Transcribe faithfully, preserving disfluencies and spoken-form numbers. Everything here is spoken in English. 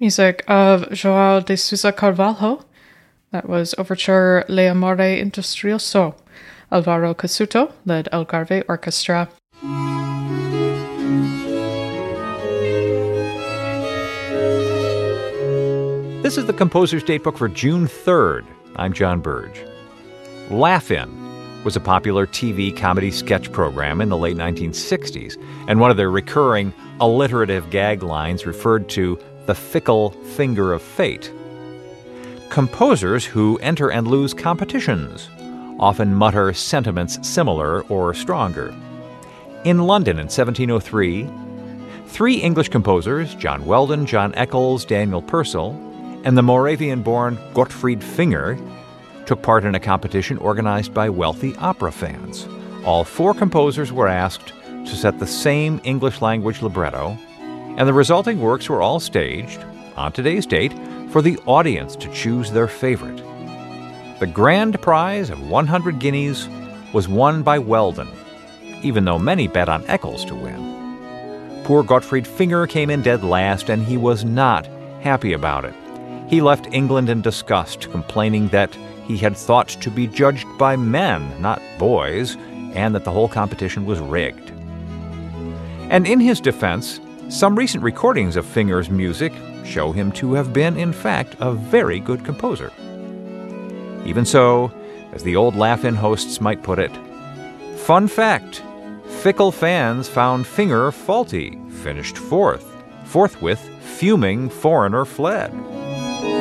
Music of João de Sousa Carvalho. That was Overture Le Amore Industrioso. Alvaro Casuto led Algarve Orchestra. This is the Composer's Datebook for June third. I'm John Burge. Laugh-In was a popular T V comedy sketch program in the late nineteen sixties, and one of their recurring alliterative gag lines referred to the fickle finger of fate. Composers who enter and lose competitions often mutter sentiments similar or stronger. In London in seventeen oh three, three English composers, John Weldon, John Eccles, Daniel Purcell, and the Moravian-born Gottfried Finger, took part in a competition organized by wealthy opera fans. All four composers were asked to set the same English-language libretto, and the resulting works were all staged, on today's date, for the audience to choose their favorite. The grand prize of one hundred guineas was won by Weldon, even though many bet on Eccles to win. Poor Gottfried Finger came in dead last, and he was not happy about it. He left England in disgust, complaining that he had thought to be judged by men, not boys, and that the whole competition was rigged. And in his defense, some recent recordings of Finger's music show him to have been, in fact, a very good composer. Even so, as the old Laugh-In hosts might put it, fun fact, fickle fans found Finger faulty, finished fourth. Forthwith, fuming foreigner fled.